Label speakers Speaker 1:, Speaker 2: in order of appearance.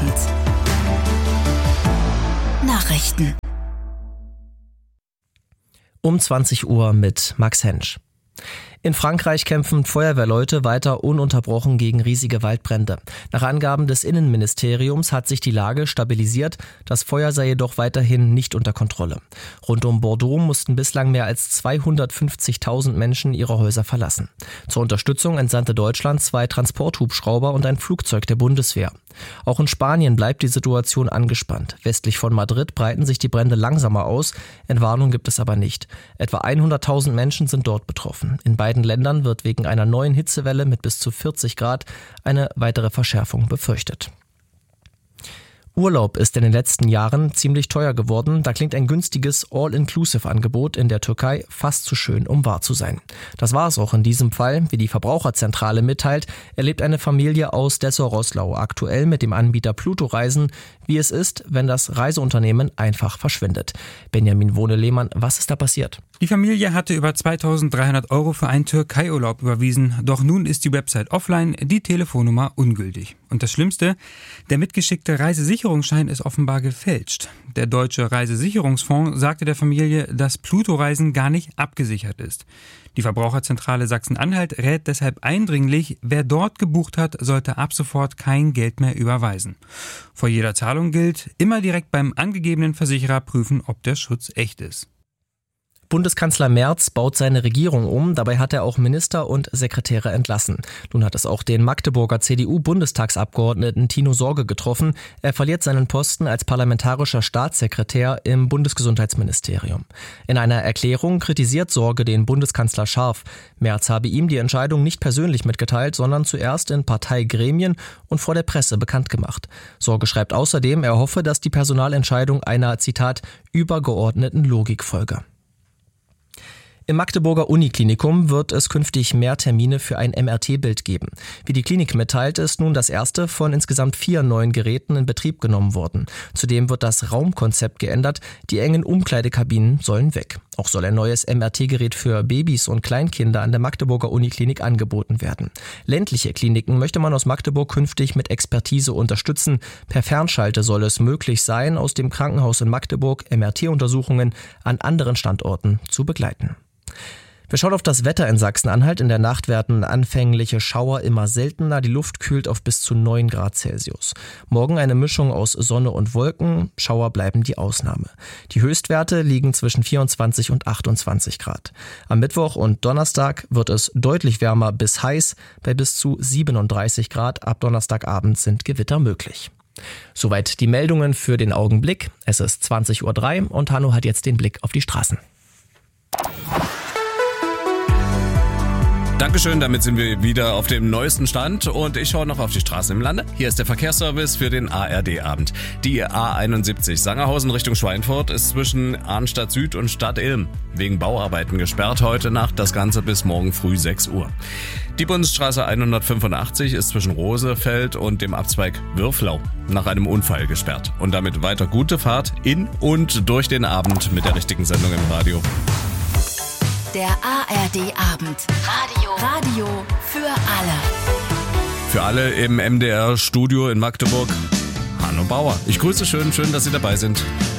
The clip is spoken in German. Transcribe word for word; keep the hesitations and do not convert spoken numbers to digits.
Speaker 1: Abend. Nachrichten.
Speaker 2: Um zwanzig Uhr mit Max Hensch. In Frankreich kämpfen Feuerwehrleute weiter ununterbrochen gegen riesige Waldbrände. Nach Angaben des Innenministeriums hat sich die Lage stabilisiert, das Feuer sei jedoch weiterhin nicht unter Kontrolle. Rund um Bordeaux mussten bislang mehr als zweihundertfünfzigtausend Menschen ihre Häuser verlassen. Zur Unterstützung entsandte Deutschland zwei Transporthubschrauber und ein Flugzeug der Bundeswehr. Auch in Spanien bleibt die Situation angespannt. Westlich von Madrid breiten sich die Brände langsamer aus, Entwarnung gibt es aber nicht. Etwa hunderttausend Menschen sind dort betroffen. In beiden Ländern wird wegen einer neuen Hitzewelle mit bis zu vierzig Grad eine weitere Verschärfung befürchtet. Urlaub ist in den letzten Jahren ziemlich teuer geworden. Da klingt ein günstiges All-Inclusive-Angebot in der Türkei fast zu schön, um wahr zu sein. Das war es auch in diesem Fall. Wie die Verbraucherzentrale mitteilt, erlebt eine Familie aus Dessau-Roßlau aktuell mit dem Anbieter Pluto Reisen, wie es ist, wenn das Reiseunternehmen einfach verschwindet. Benjamin Wohne-Lehmann, was ist da passiert?
Speaker 3: Die Familie hatte über zweitausenddreihundert Euro für einen Türkei-Urlaub überwiesen. Doch nun ist die Website offline, die Telefonnummer ungültig. Und das Schlimmste, der mitgeschickte Reisesicherungsschein ist offenbar gefälscht. Der Deutsche Reisesicherungsfonds sagte der Familie, dass Pluto-Reisen gar nicht abgesichert ist. Die Verbraucherzentrale Sachsen-Anhalt rät deshalb eindringlich, wer dort gebucht hat, sollte ab sofort kein Geld mehr überweisen. Vor jeder Zahlung gilt, immer direkt beim angegebenen Versicherer prüfen, ob der Schutz echt ist.
Speaker 2: Bundeskanzler Merz baut seine Regierung um, dabei hat er auch Minister und Sekretäre entlassen. Nun hat es auch den Magdeburger C D U-Bundestagsabgeordneten Tino Sorge getroffen. Er verliert seinen Posten als parlamentarischer Staatssekretär im Bundesgesundheitsministerium. In einer Erklärung kritisiert Sorge den Bundeskanzler scharf. Merz habe ihm die Entscheidung nicht persönlich mitgeteilt, sondern zuerst in Parteigremien und vor der Presse bekannt gemacht. Sorge schreibt außerdem, er hoffe, dass die Personalentscheidung einer, Zitat, übergeordneten Logik folge. Im Magdeburger Uniklinikum wird es künftig mehr Termine für ein M R T-Bild geben. Wie die Klinik mitteilt, ist nun das erste von insgesamt vier neuen Geräten in Betrieb genommen worden. Zudem wird das Raumkonzept geändert, die engen Umkleidekabinen sollen weg. Auch soll ein neues M R T-Gerät für Babys und Kleinkinder an der Magdeburger Uniklinik angeboten werden. Ländliche Kliniken möchte man aus Magdeburg künftig mit Expertise unterstützen. Per Fernschalte soll es möglich sein, aus dem Krankenhaus in Magdeburg M R T-Untersuchungen an anderen Standorten zu begleiten. Wir schauen auf das Wetter in Sachsen-Anhalt. In der Nacht werden anfängliche Schauer immer seltener. Die Luft kühlt auf bis zu neun Grad Celsius. Morgen eine Mischung aus Sonne und Wolken. Schauer bleiben die Ausnahme. Die Höchstwerte liegen zwischen vierundzwanzig und achtundzwanzig Grad. Am Mittwoch und Donnerstag wird es deutlich wärmer bis heiß bei bis zu siebenunddreißig Grad. Ab Donnerstagabend sind Gewitter möglich. Soweit die Meldungen für den Augenblick. Es ist zwanzig Uhr drei und Hanno hat jetzt den Blick auf die Straßen.
Speaker 4: Dankeschön, damit sind wir wieder auf dem neuesten Stand und ich schaue noch auf die Straßen im Lande. Hier ist der Verkehrsservice für den A R D-Abend. Die A einundsiebzig Sangerhausen Richtung Schweinfurt ist zwischen Arnstadt Süd und Stadt Ilm wegen Bauarbeiten gesperrt heute Nacht, das Ganze bis morgen früh sechs Uhr. Die Bundesstraße hundertfünfundachtzig ist zwischen Rosefeld und dem Abzweig Würflau nach einem Unfall gesperrt. Und damit weiter gute Fahrt in und durch den Abend mit der richtigen Sendung im Radio.
Speaker 1: Der A R D-Abend. Radio. Radio für alle.
Speaker 4: Für alle im M D R-Studio in Magdeburg, Hanno Bauer. Ich grüße schön, schön, dass Sie dabei sind.